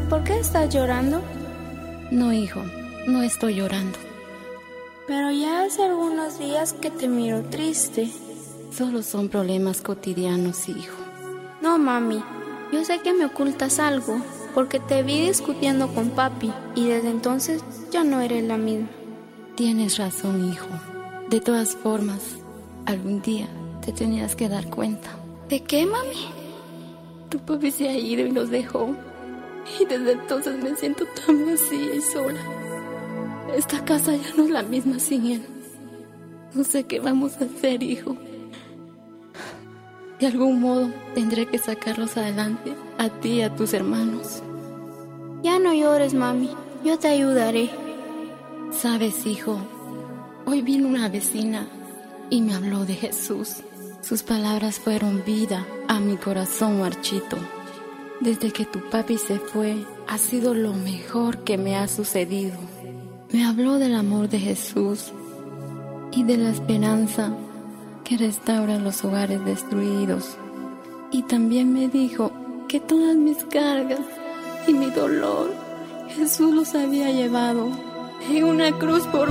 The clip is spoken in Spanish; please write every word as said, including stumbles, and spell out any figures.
¿por qué estás llorando? No, hijo, no estoy llorando. Pero ya hace algunos días que te miro triste. Solo son problemas cotidianos, hijo. No, mami, yo sé que me ocultas algo, porque te vi discutiendo con papi y desde entonces ya no eres la misma. Tienes razón, hijo. De todas formas, algún día te tenías que dar cuenta. ¿De qué, mami? Tu papi se ha ido y nos dejó. Y desde entonces me siento tan vacía y sola. Esta casa ya no es la misma sin él. No sé qué vamos a hacer, hijo. De algún modo tendré que sacarlos adelante, a ti y a tus hermanos. Ya no llores, mami. Yo te ayudaré. Sabes, hijo, hoy vino una vecina y me habló de Jesús. Sus palabras fueron vida a mi corazón marchito. Desde que tu papi se fue, ha sido lo mejor que me ha sucedido. Me habló del amor de Jesús y de la esperanza que restaura los hogares destruidos. Y también me dijo que todas mis cargas y mi dolor, Jesús los había llevado en una cruz por